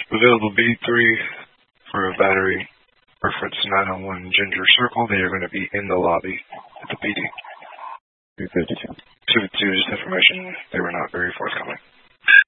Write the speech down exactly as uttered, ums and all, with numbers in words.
Available B three for a battery. Reference nine oh one Ginger Circle. They are going to be in the lobby at the P D. two fifty-two. two fifty-two, just information. They were not very forthcoming.